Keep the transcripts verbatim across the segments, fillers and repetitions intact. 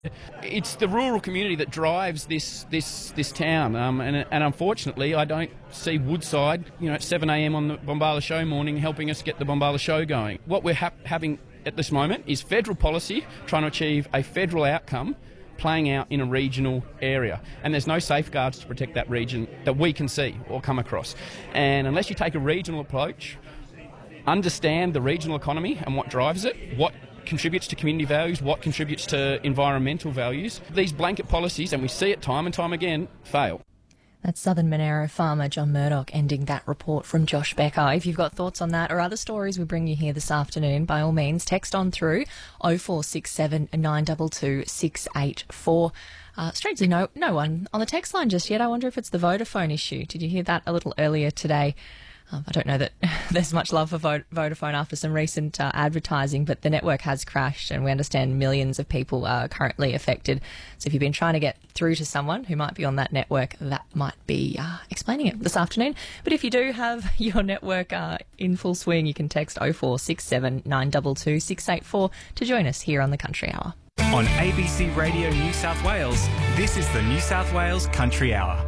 It's the rural community that drives this this this town, um, and and unfortunately, I don't see Woodside, you know, at seven a m on the Bombala Show morning, helping us get the Bombala Show going. What we're ha- having at this moment is federal policy trying to achieve a federal outcome, playing out in a regional area, and there's no safeguards to protect that region that we can see or come across. And unless you take a regional approach, understand the regional economy and what drives it, what contributes to community values, what contributes to environmental values. These blanket policies, and we see it time and time again, fail. That's Southern Monaro farmer John Murdoch ending that report from Josh Becker. If you've got thoughts on that or other stories we bring you here this afternoon, by all means, text on through oh four six seven, nine two two, six eight four. Uh, strangely, no, no one on the text line just yet. I wonder if it's the Vodafone issue. Did you hear that a little earlier today? Um, I don't know that there's much love for Vo- Vodafone after some recent uh, advertising, but the network has crashed and we understand millions of people are currently affected. So if you've been trying to get through to someone who might be on that network, that might be uh, explaining it this afternoon. But if you do have your network uh, in full swing, you can text oh four six seven, nine two two, six eight four to join us here on the Country Hour. On A B C Radio New South Wales, this is the New South Wales Country Hour.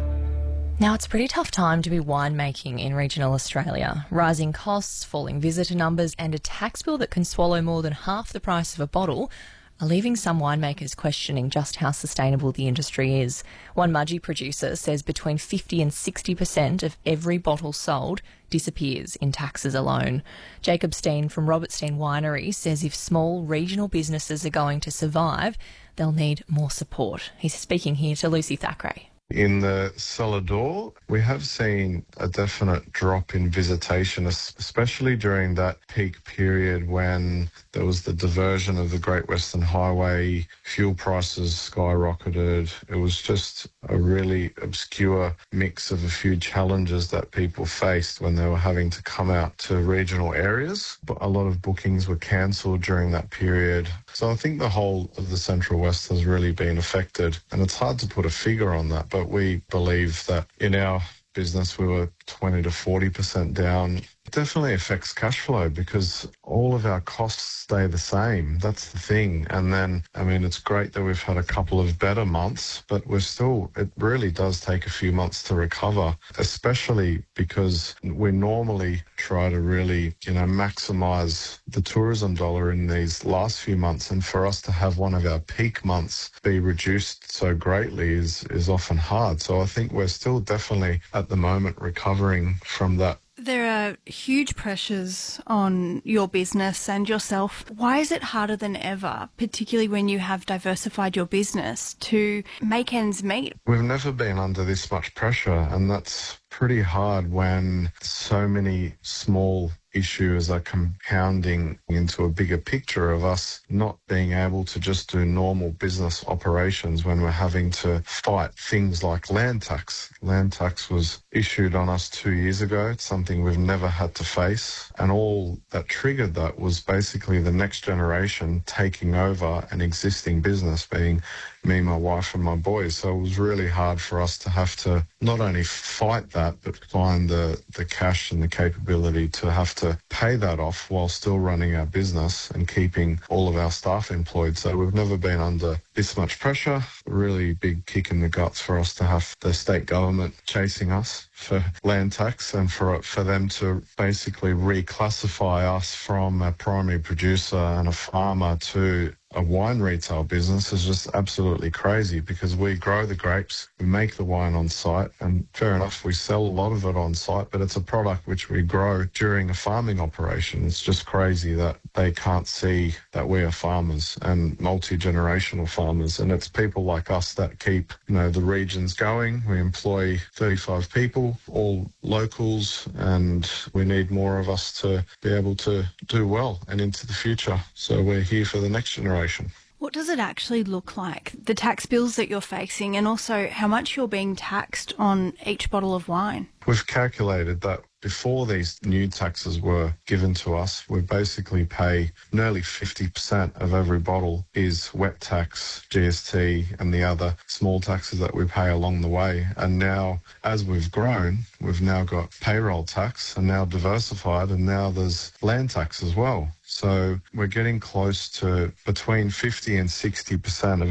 Now, it's a pretty tough time to be winemaking in regional Australia. Rising costs, falling visitor numbers and a tax bill that can swallow more than half the price of a bottle are leaving some winemakers questioning just how sustainable the industry is. One Mudgee producer says between fifty and sixty percent of every bottle sold disappears in taxes alone. Jacob Steen from Robert Steen Winery says if small regional businesses are going to survive, they'll need more support. He's speaking here to Lucy Thackeray. In the cellar door, we have seen a definite drop in visitation, especially during that peak period when there was the diversion of the Great Western Highway, fuel prices skyrocketed. It was just a really obscure mix of a few challenges that people faced when they were having to come out to regional areas. But a lot of bookings were cancelled during that period. So I think the whole of the Central West has really been affected, and it's hard to put a figure on that, but we believe that in our business we were twenty to forty percent down. It definitely affects cash flow because all of our costs stay the same. That's the thing. And then, I mean, it's great that we've had a couple of better months, but we're still, it really does take a few months to recover, especially because we normally try to really, you know, maximise the tourism dollar in these last few months. And for us to have one of our peak months be reduced so greatly is, is often hard. So I think we're still definitely at the moment recovering from that. There are huge pressures on your business and yourself. Why is it harder than ever, particularly when you have diversified your business, to make ends meet? We've never been under this much pressure, and that's pretty hard when so many small issues are compounding into a bigger picture of us not being able to just do normal business operations when we're having to fight things like land tax. Land tax was issued on us two years ago. It's something we've never had to face. And all that triggered that was basically the next generation taking over an existing business, being me, my wife and my boys. So it was really hard for us to have to not only fight that, but find the, the cash and the capability to have to pay that off while still running our business and keeping all of our staff employed. So we've never been under this much pressure. A really big kick in the guts for us to have the state government chasing us for land tax and for for them to basically reclassify us from a primary producer and a farmer to a wine retail business is just absolutely crazy because we grow the grapes, we make the wine on site, and fair enough, we sell a lot of it on site, but it's a product which we grow during a farming operation. It's just crazy that they can't see that we are farmers and multi-generational farmers, and it's people like us that keep, you know, the regions going. We employ thirty-five people, all locals, and we need more of us to be able to do well and into the future. So we're here for the next generation. What does it actually look like, the tax bills that you're facing, and also how much you're being taxed on each bottle of wine? We've calculated that before these new taxes were given to us, we basically pay nearly fifty percent of every bottle is wet tax, G S T, and the other small taxes that we pay along the way. And now, as we've grown, we've now got payroll tax and now diversified, and now there's land tax as well. So we're getting close to between fifty and sixty percent of